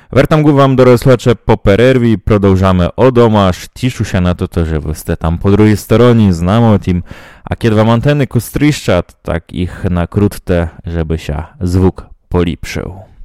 Vrtam gu vam, doroslače, po perervi продовжаме одомаш, тішуся на то, że ви сте там по другій стороні, знамо тим, a kiedy wam anteny kostrzyszczat, tak ich nakrótce, żeby się zwuk polipszył.